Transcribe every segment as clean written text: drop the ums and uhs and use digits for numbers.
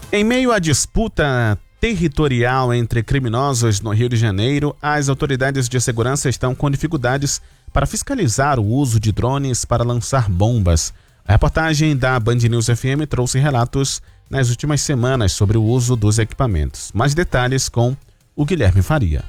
Em meio à disputa territorial entre criminosos no Rio de Janeiro, as autoridades de segurança estão com dificuldades para fiscalizar o uso de drones para lançar bombas. A reportagem da Band News FM trouxe relatos nas últimas semanas sobre o uso dos equipamentos. Mais detalhes com o Guilherme Faria.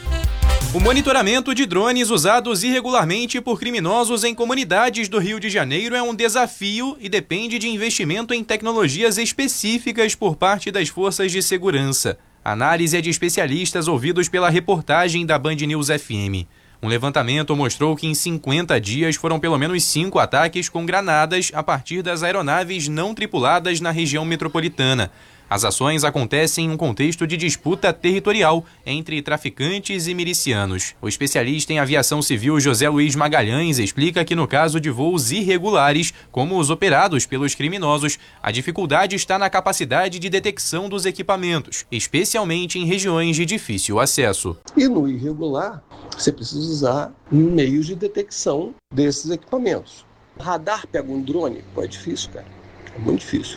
O monitoramento de drones usados irregularmente por criminosos em comunidades do Rio de Janeiro é um desafio e depende de investimento em tecnologias específicas por parte das forças de segurança. A análise é de especialistas ouvidos pela reportagem da Band News FM. Um levantamento mostrou que em 50 dias foram pelo menos 5 ataques com granadas a partir das aeronaves não tripuladas na região metropolitana. As ações acontecem em um contexto de disputa territorial entre traficantes e milicianos. O especialista em aviação civil José Luiz Magalhães explica que no caso de voos irregulares, como os operados pelos criminosos, a dificuldade está na capacidade de detecção dos equipamentos, especialmente em regiões de difícil acesso. E no irregular, você precisa usar meios de detecção desses equipamentos. Radar pega um drone? Pô, é difícil, cara. É muito difícil.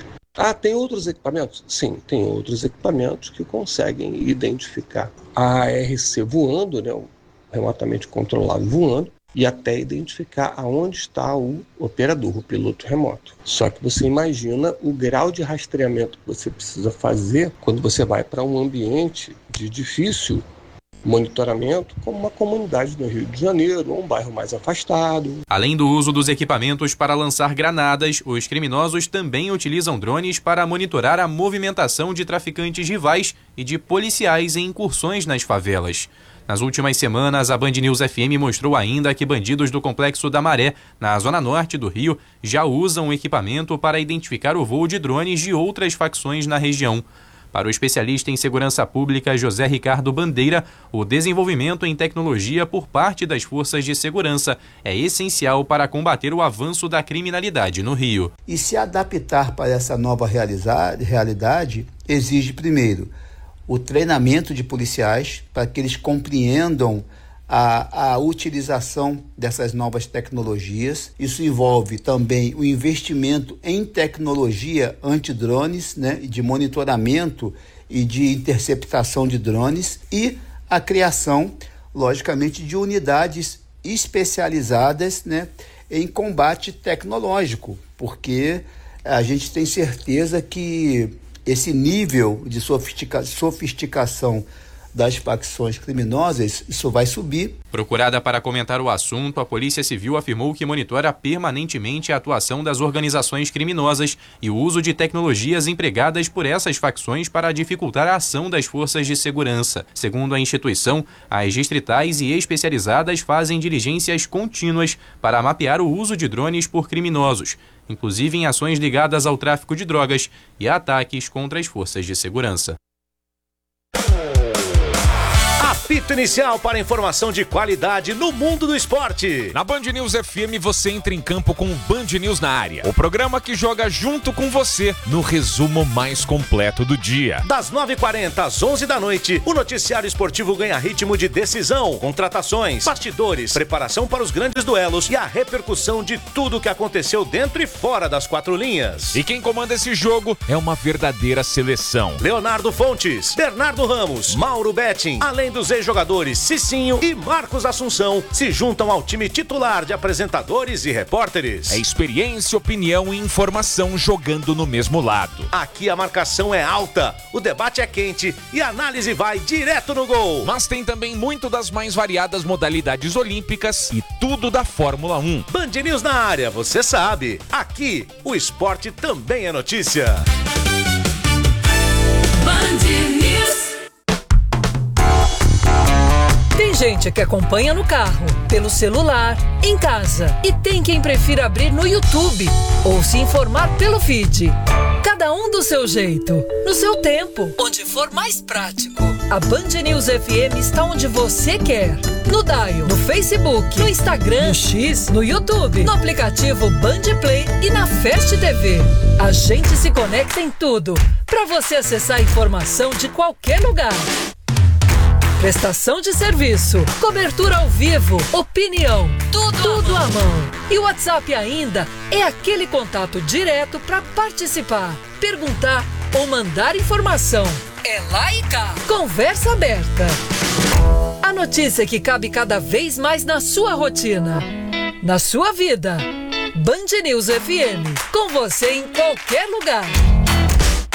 Tem outros equipamentos? Sim, tem outros equipamentos que conseguem identificar a ARC voando, né, o remotamente controlado voando, e até identificar aonde está o operador, o piloto remoto. Só que você imagina o grau de rastreamento que você precisa fazer quando você vai para um ambiente de difícil monitoramento, como uma comunidade no Rio de Janeiro ou um bairro mais afastado. Além do uso dos equipamentos para lançar granadas, os criminosos também utilizam drones para monitorar a movimentação de traficantes rivais e de policiais em incursões nas favelas. Nas últimas semanas, a Band News FM mostrou ainda que bandidos do Complexo da Maré, na zona norte do Rio, já usam equipamento para identificar o voo de drones de outras facções na região. Para o especialista em segurança pública José Ricardo Bandeira, o desenvolvimento em tecnologia por parte das forças de segurança é essencial para combater o avanço da criminalidade no Rio. E se adaptar para essa nova realidade exige, primeiro, o treinamento de policiais para que eles compreendam a utilização dessas novas tecnologias. Isso envolve também o investimento em tecnologia antidrones, né, de monitoramento e de interceptação de drones e a criação, logicamente, de unidades especializadas, né, em combate tecnológico, porque a gente tem certeza que esse nível de sofisticação das facções criminosas, isso vai subir. Procurada para comentar o assunto, a Polícia Civil afirmou que monitora permanentemente a atuação das organizações criminosas e o uso de tecnologias empregadas por essas facções para dificultar a ação das forças de segurança. Segundo a instituição, as distritais e especializadas fazem diligências contínuas para mapear o uso de drones por criminosos, inclusive em ações ligadas ao tráfico de drogas e a ataques contra as forças de segurança. Apito inicial para informação de qualidade no mundo do esporte. Na Band News FM você entra em campo com o Band News na área. O programa que joga junto com você no resumo mais completo do dia. Das 9h40 às 11 da noite, o noticiário esportivo ganha ritmo de decisão, contratações, bastidores, preparação para os grandes duelos e a repercussão de tudo o que aconteceu dentro e fora das quatro linhas. E quem comanda esse jogo é uma verdadeira seleção. Leonardo Fontes, Bernardo Ramos, Mauro Betting, além dos ex-jogadores Cicinho e Marcos Assunção se juntam ao time titular de apresentadores e repórteres. É experiência, opinião e informação jogando no mesmo lado. Aqui a marcação é alta, o debate é quente e a análise vai direto no gol. Mas tem também muito das mais variadas modalidades olímpicas e tudo da Fórmula 1. Band News na área, você sabe. Aqui, o esporte também é notícia. Band News. Tem gente que acompanha no carro, pelo celular, em casa. E tem quem prefira abrir no YouTube ou se informar pelo feed. Cada um do seu jeito, no seu tempo, onde for mais prático. A Band News FM está onde você quer. No Dial, no Facebook, no Instagram, no X, no YouTube, no aplicativo Band Play e na Fast TV. A gente se conecta em tudo, para você acessar a informação de qualquer lugar. Prestação de serviço, cobertura ao vivo, opinião, tudo à mão. E o WhatsApp ainda é aquele contato direto para participar, perguntar ou mandar informação. É lá e cá. Conversa aberta. A notícia que cabe cada vez mais na sua rotina, na sua vida. Band News FM, com você em qualquer lugar.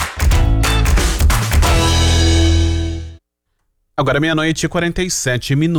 Agora 00:47.